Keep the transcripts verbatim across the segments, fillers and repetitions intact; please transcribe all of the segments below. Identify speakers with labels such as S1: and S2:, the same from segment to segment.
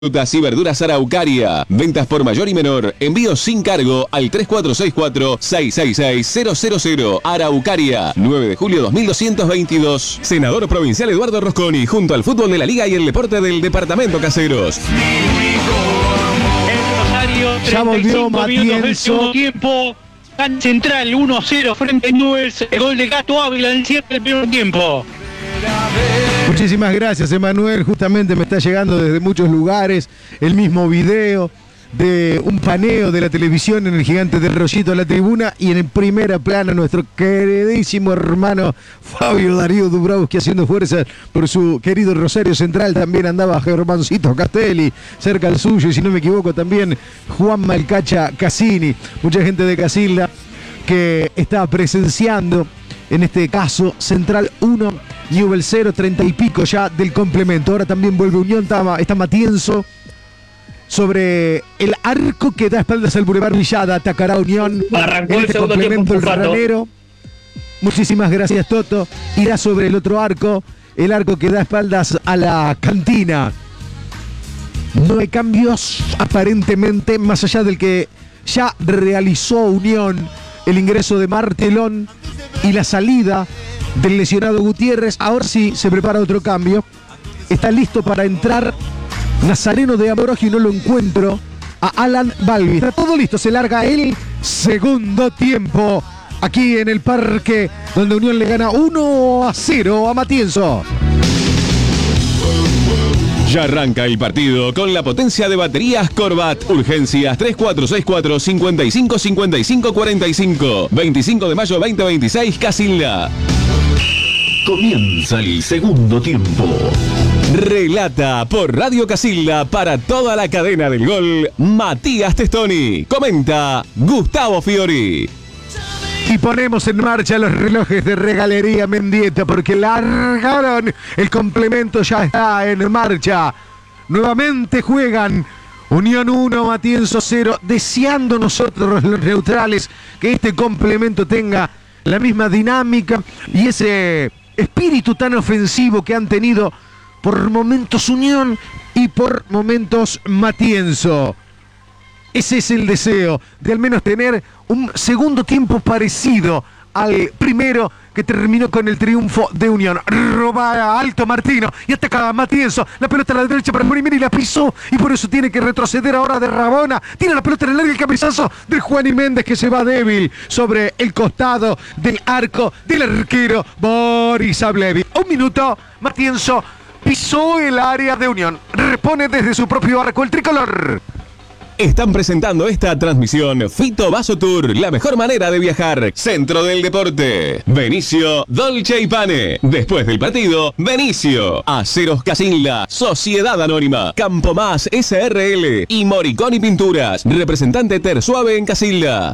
S1: Frutas y verduras Araucaria. Ventas por mayor y menor. Envíos sin cargo al tres cuatro seis cuatro, seis seis seis, cero cero cero. Araucaria. nueve de julio dos mil doscientos veintidós. Senador provincial Eduardo Rosconi. Junto al fútbol de la Liga y el deporte del departamento Caseros.
S2: Ya volvió Matienzo.
S3: Tiempo. Can Central uno a cero frente a Newell's. El gol de Gato Ávila en el cierre del primer tiempo.
S2: Muchísimas gracias, Emanuel. Justamente me está llegando desde muchos lugares el mismo video de un paneo de la televisión en el Gigante del Rollito a la tribuna, y en primera plana nuestro queridísimo hermano Fabio Darío Dubrowski haciendo fuerza por su querido Rosario Central. También andaba Germancito Castelli cerca al suyo, y si no me equivoco también Juan Malcacha Cassini. Mucha gente de Casilda que está presenciando, en este caso Central uno, Newell's cero, treinta y pico ya del complemento. Ahora también vuelve Unión, está, está Matienzo sobre el arco que da espaldas al Boulevard Villada. Atacará Unión.
S3: Arrancó
S2: en
S3: el
S2: este
S3: segundo
S2: complemento
S3: tiempo
S2: el ranero. Muchísimas gracias, Toto. Irá sobre el otro arco, el arco que da espaldas a la cantina. No hay cambios aparentemente, más allá del que ya realizó Unión, el ingreso de Martelón y la salida del lesionado Gutiérrez. Ahora sí se prepara otro cambio. Está listo para entrar Nazareno de Amorós, y no lo encuentro a Alan Balbi. Está todo listo, se larga el segundo tiempo aquí en el parque, donde Unión le gana uno a cero a Matienzo.
S1: Ya arranca el partido con la potencia de baterías Corbat. Urgencias tres cuatro seis cuatro, cinco cinco, cinco cinco cuatro cinco. veinticinco de mayo veinte veintiséis, Casilda.
S4: Comienza el segundo tiempo.
S1: Relata por Radio Casilda para toda la cadena del gol Matías Testoni. Comenta Gustavo Fiori.
S2: Y ponemos en marcha los relojes de Regalería Mendieta, porque largaron el complemento, ya está en marcha. Nuevamente juegan Unión uno, Matienzo cero, deseando nosotros los neutrales que este complemento tenga la misma dinámica y ese espíritu tan ofensivo que han tenido por momentos Unión y por momentos Matienzo. Ese es el deseo, de al menos tener un segundo tiempo parecido al primero, que terminó con el triunfo de Unión. Roba alto Martino y ataca Matienzo. La pelota a la derecha para Morimiri, la pisó y por eso tiene que retroceder ahora de Rabona. Tiene la pelota en el área, el cabezazo de Juan y Méndez, que se va débil sobre el costado del arco del arquero Boris Ablevi. Un minuto, Matienzo pisó el área de Unión. Repone desde su propio arco el tricolor.
S1: Están presentando esta transmisión Fito Vaso Tour, la mejor manera de viajar. Centro del Deporte. Benicio Dolce y Pane. Después del partido, Benicio. Aceros Casilda. Sociedad Anónima. Campo Más S R L. Y Moriconi Pinturas. Representante Tersuave en Casilda.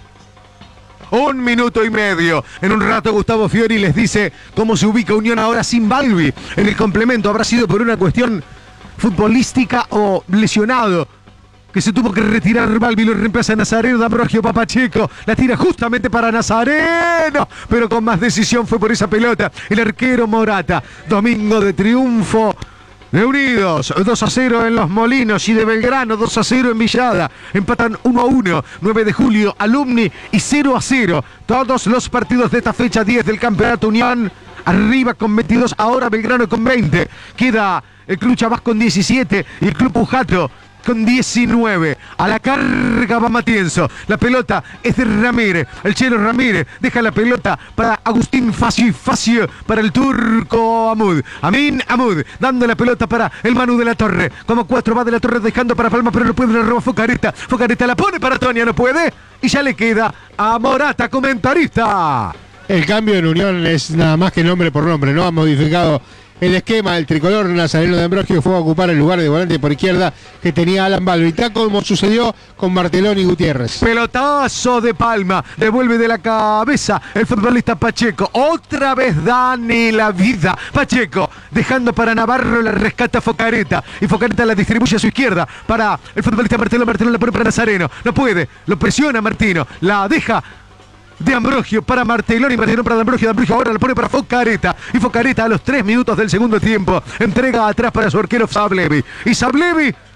S2: Un minuto y medio. En un rato Gustavo Fiori les dice cómo se ubica Unión ahora sin Balbi en el complemento. ¿Habrá sido por una cuestión futbolística o lesionado que se tuvo que retirar Balbi? Lo reemplaza Nazareno de Ambrogio Papacheco. La tira justamente para Nazareno, pero con más decisión fue por esa pelota el arquero Morata. Domingo de triunfo de Unidos, dos a cero en Los Molinos, y de Belgrano, dos a cero en Villada. Empatan uno a uno, nueve de julio, Alumni, y cero a cero. Todos los partidos de esta fecha diez del Campeonato. Unión arriba con veintidós, ahora Belgrano con veinte. Queda el Club Chabás con diecisiete y el Club Pujato con diecinueve. A la carga va Matienzo. La pelota es de Ramírez. El Chelo Ramírez deja la pelota para Agustín Facio, y Facio para el turco Amud. Amin Amud dando la pelota para el Manu de la Torre. Como cuatro va de la Torre dejando para Palma, pero no puede, le roba Focareta. Focareta la pone para Tonia, no puede. Y ya le queda a Morata, comentarista.
S5: El cambio en Unión es nada más que nombre por nombre, ¿no? Ha modificado el esquema. El tricolor Nazareno de Ambrogio fue a ocupar el lugar de volante por izquierda que tenía Alan Balbi, tal como sucedió con Martelón y Gutiérrez.
S2: Pelotazo de Palma, devuelve de la cabeza el futbolista Pacheco. Otra vez Dani la vida. Pacheco dejando para Navarro, la rescata Focareta, y Focareta la distribuye a su izquierda para el futbolista Martelón. Martelón la pone para Nazareno, no puede, lo presiona Martino, la deja de Ambrogio para Martelón y Martelón para Ambrogio. Ambrogio ahora lo pone para Focareta. Y Focareta a los tres minutos del segundo tiempo entrega atrás para su arquero Sablevi. Y Sablevi